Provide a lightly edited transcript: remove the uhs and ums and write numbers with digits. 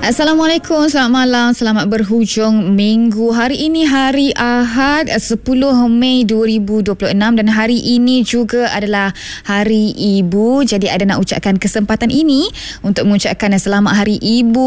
Assalamualaikum, selamat malam, selamat berhujung minggu. Hari ini hari Ahad 10 Mei 2026 dan hari ini juga adalah Hari Ibu. Jadi ada nak ucapkan kesempatan ini untuk mengucapkan selamat Hari Ibu